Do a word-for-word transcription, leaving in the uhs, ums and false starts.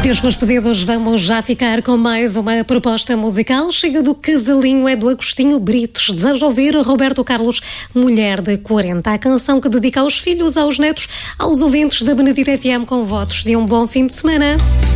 Deus com os pedidos, vamos já ficar com mais uma proposta musical. Chega do Casalinho, é do Agostinho Brites. Desejo ouvir Roberto Carlos, Mulher de quarenta. A canção que dedica aos filhos, aos netos, aos ouvintes da Benedita F M, com votos de um bom fim de semana.